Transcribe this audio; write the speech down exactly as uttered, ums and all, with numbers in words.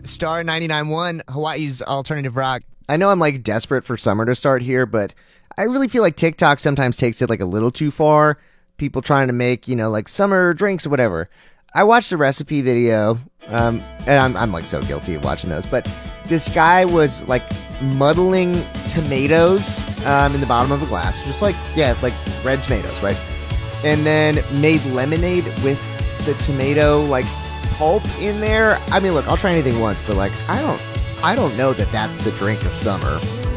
Star ninety-nine point one, Hawaii's alternative rock. I know I'm like desperate for summer to start here, but I really feel like TikTok sometimes takes it like a little too far. People trying to make, you know, like summer drinks or whatever. I watched a recipe video, um, and I'm, I'm like so guilty of watching those, but this guy was like muddling tomatoes um, in the bottom of a glass, just like, yeah, like red tomatoes, right? And then made lemonade with the tomato like pulp in there. I mean, look, I'll try anything once, but like, I don't, I don't know that that's the drink of summer.